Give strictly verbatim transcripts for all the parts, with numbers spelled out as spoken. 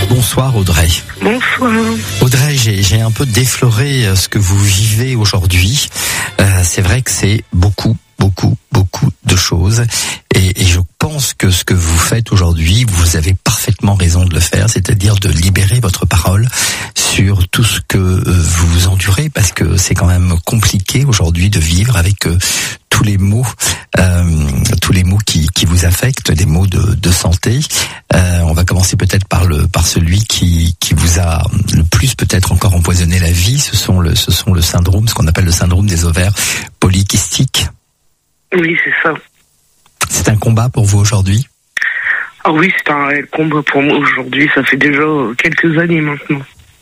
Bonsoir Audrey. Bonsoir. Audrey, j'ai, j'ai un peu défloré ce que vous vivez aujourd'hui. Euh, c'est vrai que c'est beaucoup, beaucoup, beaucoup de choses. Et, et je pense que ce que vous faites aujourd'hui, vous avez parfaitement raison de le faire, c'est-à-dire de libérer votre parole sur tout ce que euh, vous endurez, parce que c'est quand même compliqué aujourd'hui de vivre avec euh, tous les mots, euh, tous les mots qui, qui vous affectent, des mots de, de santé. Euh, on va commencer peut-être par le par celui qui, qui vous a le plus peut-être encore empoisonné la vie. Ce sont le ce sont le syndrome, ce qu'on appelle le syndrome des ovaires polykystiques. Oui, c'est ça. C'est un combat pour vous aujourd'hui? Ah oui, c'est un réel combat pour moi aujourd'hui. Ça fait déjà quelques années maintenant.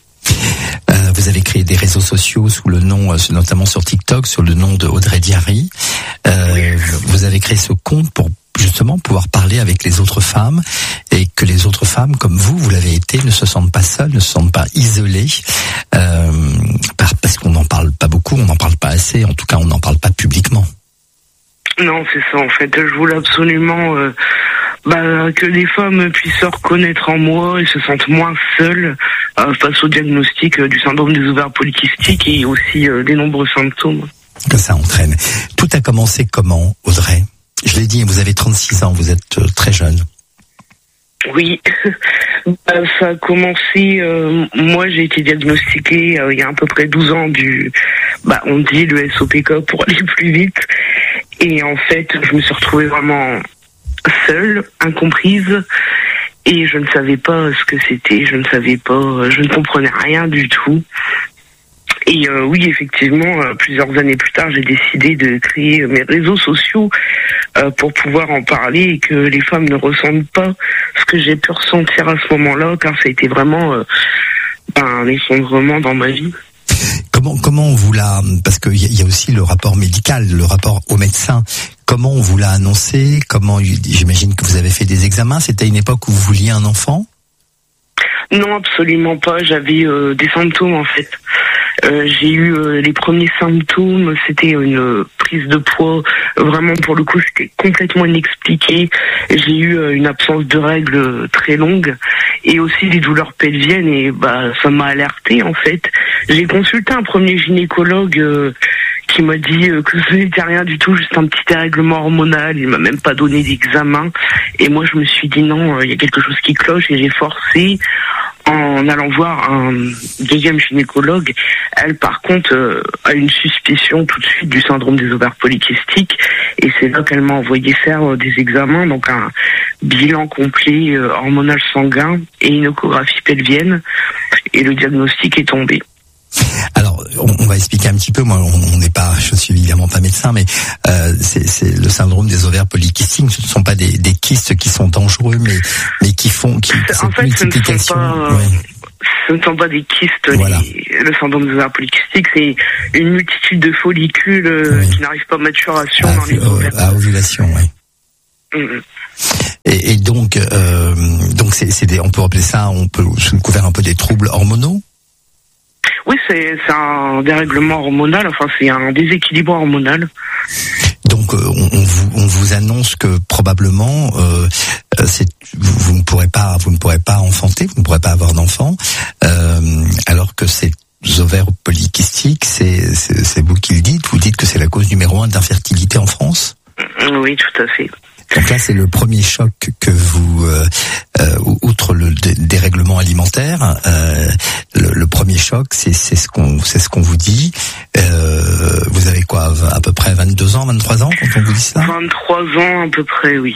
Euh, vous avez créé des réseaux sociaux sous le nom, notamment sur TikTok, sur le nom de Audrey Diary. Euh, oui. Vous avez créé ce compte pour justement pouvoir parler avec les autres femmes et que les autres femmes, comme vous, vous l'avez été, ne se sentent pas seules, ne se sentent pas isolées, euh, parce qu'on n'en parle pas beaucoup, on n'en parle pas assez, en tout cas on n'en parle pas publiquement. Non, c'est ça en fait. Je voulais absolument euh, bah, que les femmes puissent se reconnaître en moi et se sentent moins seules euh, face au diagnostic euh, du syndrome des ovaires polykystiques et aussi euh, des nombreux symptômes que ça entraîne. Tout a commencé comment, Audrey? Je l'ai dit, vous avez trente-six ans, vous êtes euh, très jeune. Oui, bah, ça a commencé, euh, moi j'ai été diagnostiquée euh, il y a à peu près douze ans du, bah, on dit le S O P K pour aller plus vite. Et en fait, je me suis retrouvée vraiment seule, incomprise, et je ne savais pas ce que c'était, je ne savais pas, je ne comprenais rien du tout. Et euh, oui, effectivement, euh, plusieurs années plus tard, j'ai décidé de créer mes réseaux sociaux euh, pour pouvoir en parler et que les femmes ne ressentent pas ce que j'ai pu ressentir à ce moment-là, car ça a été vraiment euh, ben, un effondrement dans ma vie. Comment comment on vous l'a, parce qu'il y, y a aussi le rapport médical, le rapport au médecin. Comment on vous l'a annoncé? Comment, j'imagine que vous avez fait des examens. C'était une époque où vous vouliez un enfant? Non, absolument pas. J'avais euh, des symptômes en fait. Euh, j'ai eu euh, les premiers symptômes, c'était une euh, prise de poids, vraiment pour le coup c'était complètement inexpliqué. J'ai eu euh, une absence de règles euh, très longue et aussi des douleurs pelviennes et bah ça m'a alerté en fait. J'ai consulté un premier gynécologue euh, qui m'a dit euh, que ce n'était rien du tout, juste un petit dérèglement hormonal. Il m'a même pas donné d'examen et moi je me suis dit non, il euh, y a quelque chose qui cloche et j'ai forcé en allant voir un deuxième gynécologue. Elle, par contre, euh, a une suspicion tout de suite du syndrome des ovaires polykystiques et c'est là qu'elle m'a envoyé faire euh, des examens, donc un bilan complet euh, hormonal sanguin et une échographie pelvienne et le diagnostic est tombé. Alors, on, on va expliquer un petit peu. Moi, on n'est pas, je suis évidemment pas médecin, mais euh, c'est, c'est le syndrome des ovaires polykystiques. Ce ne sont pas des, des kystes qui sont dangereux, mais mais qui font, qui en fait, ce ne sont pas, euh, ouais. ce ne sont pas des kystes. Voilà. Les, le syndrome des ovaires polykystiques, c'est une multitude de follicules euh, oui. qui n'arrivent pas à maturation à, dans les ovaires. À ovulation, oui. Mm-hmm. Et, et donc, euh, donc c'est, c'est des, on peut appeler ça, on peut sous le couvert un peu des troubles hormonaux. Oui, c'est, c'est un dérèglement hormonal, enfin c'est un déséquilibre hormonal. Donc euh, on, on, vous, on vous annonce que probablement euh, c'est, vous, vous ne pourrez pas, vous ne pourrez pas enfanter, vous ne pourrez pas avoir d'enfant, euh, alors que ces ovaires polykystiques, c'est, c'est, c'est vous qui le dites. Vous dites que c'est la cause numéro un d'infertilité en France. Oui, tout à fait. Donc là, c'est le premier choc que vous, euh, euh, outre le dé- dérèglement alimentaire, euh, le, le premier choc, c'est, c'est ce qu'on, c'est ce qu'on vous dit. Euh, vous avez quoi, à peu près vingt-deux ans, vingt-trois ans quand on vous dit ça? vingt-trois ans à peu près, oui.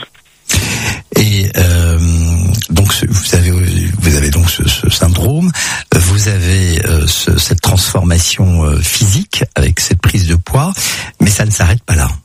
Et euh, donc vous avez, vous avez donc ce, ce syndrome, vous avez euh, ce, cette transformation euh, physique avec cette prise de poids, mais ça ne s'arrête pas là.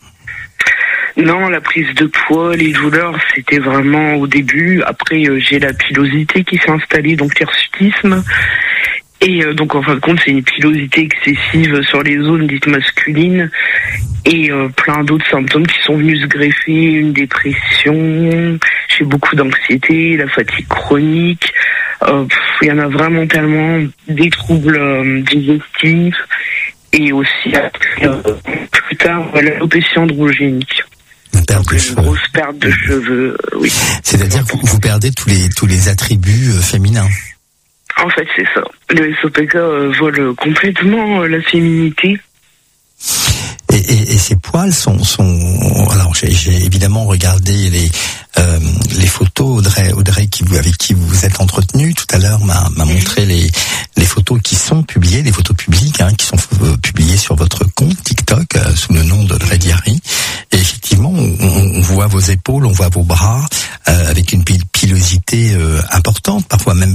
Non, la prise de poids, les douleurs, c'était vraiment au début. Après, euh, j'ai la pilosité qui s'est installée, donc l'hirsutisme. Et euh, donc, en fin de compte, c'est une pilosité excessive sur les zones dites masculines. Et euh, plein d'autres symptômes qui sont venus se greffer. Une dépression, j'ai beaucoup d'anxiété, la fatigue chronique. Euh, il y en a vraiment tellement. Des troubles euh, digestifs. Et aussi, après, euh, plus tard, l'alopécie androgénique. Une perte de une cheveux. grosse perte de cheveux, euh, oui. C'est-à-dire que vous perdez tous les tous les attributs euh, féminins. En fait, c'est ça. Le S O P K euh, vole complètement euh, la féminité. Et, et, et ces poils sont sont. Alors j'ai, j'ai évidemment regardé les euh, les photos. Audrey Audrey qui vous avec qui vous vous êtes entretenu tout à l'heure m'a m'a montré les les photos qui sont publiées, les photos publiques hein, qui sont euh, publiées sur votre compte TikTok euh, sous le nom d'Audrey Diary. Et effectivement, on, on voit vos épaules, on voit vos bras euh, avec une pilosité euh, importante, parfois même